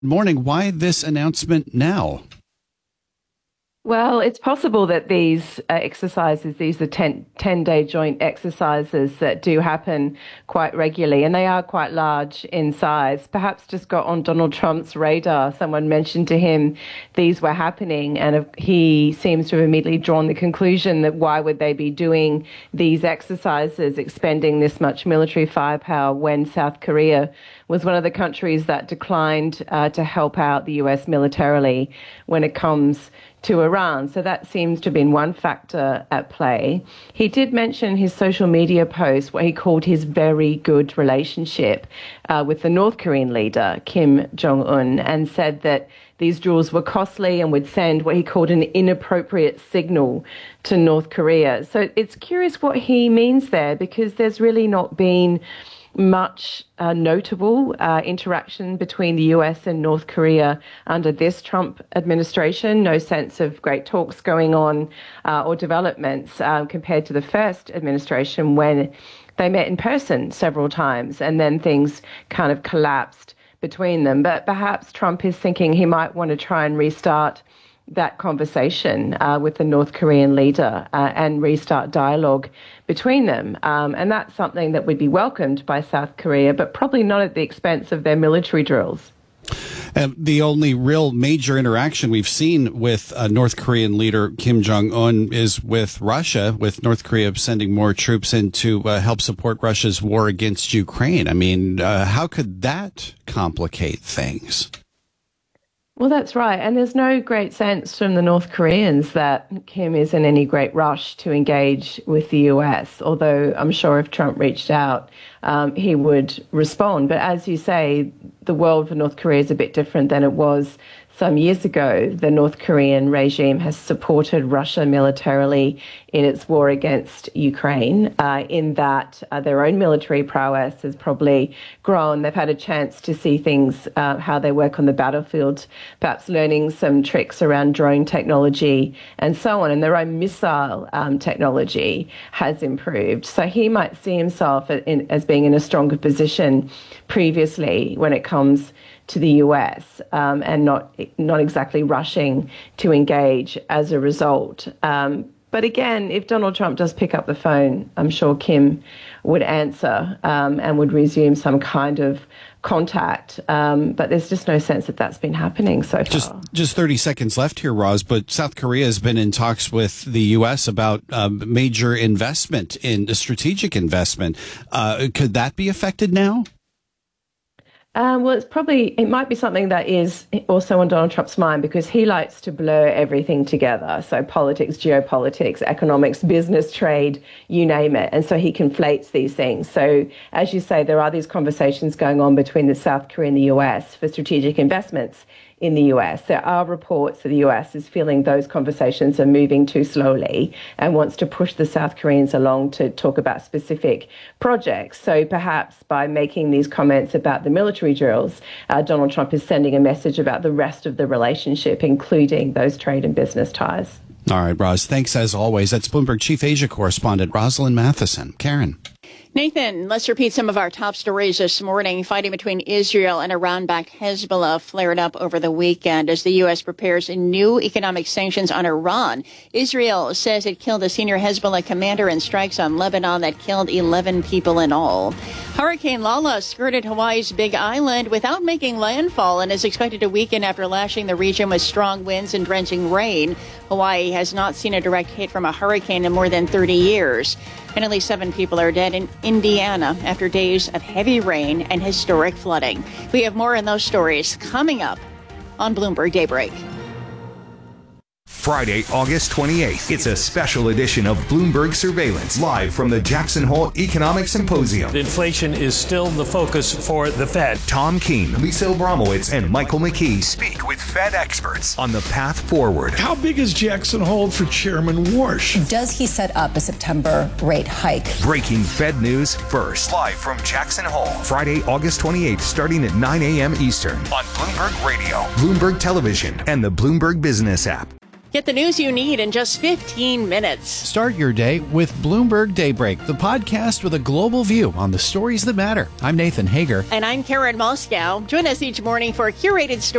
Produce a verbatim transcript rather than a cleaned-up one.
Morning. Why this announcement now? Well, it's possible that these uh, exercises, these are ten, ten-day joint exercises that do happen quite regularly, and they are quite large in size, perhaps just got on Donald Trump's radar. Someone mentioned to him these were happening, and he seems to have immediately drawn the conclusion that why would they be doing these exercises, expending this much military firepower when South Korea was one of the countries that declined uh, to help out the U S militarily when it comes to Iran. So that seems to have been one factor at play. He did mention his social media post what he called his very good relationship uh, with the North Korean leader, Kim Jong-un, and said that these drills were costly and would send what he called an inappropriate signal to North Korea. So it's curious what he means there, because there's really not been much uh, notable uh, interaction between the U S and North Korea under this Trump administration. No sense of great talks going on uh, or developments uh, compared to the first administration when they met in person several times and then things kind of collapsed between them. But perhaps Trump is thinking he might want to try and restart that conversation uh, with the North Korean leader uh, and restart dialogue between them. Um, and that's something that would be welcomed by South Korea, but probably not at the expense of their military drills. Uh, the only real major interaction we've seen with uh, North Korean leader Kim Jong-un is with Russia, with North Korea sending more troops in to uh, help support Russia's war against Ukraine. I mean, uh, how could that complicate things? Well, that's right. And there's no great sense from the North Koreans that Kim is in any great rush to engage with the U S, although I'm sure if Trump reached out, um, he would respond. But as you say, the world for North Korea is a bit different than it was some years ago. The North Korean regime has supported Russia militarily in its war against Ukraine, uh, in that uh, their own military prowess has probably grown. They've had a chance to see things, uh, how they work on the battlefield, perhaps learning some tricks around drone technology and so on. And their own missile um, technology has improved. So he might see himself in, as being in a stronger position previously when it comes to the U S um, and not not exactly rushing to engage as a result. Um, but again, if Donald Trump does pick up the phone, I'm sure Kim would answer um, and would resume some kind of contact. Um, but there's just no sense that that's been happening so far. Just, just thirty seconds left here, Roz, but South Korea has been in talks with the U S about um, major investment, in strategic investment. Uh, could that be affected now? Um, well, it's probably, it might be something that is also on Donald Trump's mind, because he likes to blur everything together. So politics, geopolitics, economics, business, trade, you name it. And so he conflates these things. So as you say, there are these conversations going on between the South Korea and the U S for strategic investments in the U S. There are reports that the U S is feeling those conversations are moving too slowly and wants to push the South Koreans along to talk about specific projects. So perhaps by making these comments about the military drills, uh, Donald Trump is sending a message about the rest of the relationship, including those trade and business ties. All right, Roz, thanks as always. That's Bloomberg Chief Asia Correspondent Rosalind Matheson. Karen. Nathan, let's repeat some of our top stories this morning. Fighting between Israel and Iran-backed Hezbollah flared up over the weekend as the U S prepares new economic sanctions on Iran. Israel says it killed a senior Hezbollah commander in strikes on Lebanon that killed eleven people in all. Hurricane Lala skirted Hawaii's Big Island without making landfall and is expected to weaken after lashing the region with strong winds and drenching rain. Hawaii has not seen a direct hit from a hurricane in more than thirty years. And at least seven people are dead in Indiana after days of heavy rain and historic flooding. We have more on those stories coming up on Bloomberg Daybreak. Friday, August twenty-eighth. It's a special edition of Bloomberg Surveillance, live from the Jackson Hole Economic Symposium. Inflation is still the focus for the Fed. Tom Keene, Lisa Abramowitz, and Michael McKee speak with Fed experts on the path forward. How big is Jackson Hole for Chairman Warsh? Does he set up a September rate hike? Breaking Fed news first. Live from Jackson Hole. Friday, August twenty-eighth, starting at nine a.m. Eastern on Bloomberg Radio, Bloomberg Television, and the Bloomberg Business app. Get the news you need in just fifteen minutes. Start your day with Bloomberg Daybreak, the podcast with a global view on the stories that matter. I'm Nathan Hager. And I'm Karen Moscow. Join us each morning for a curated story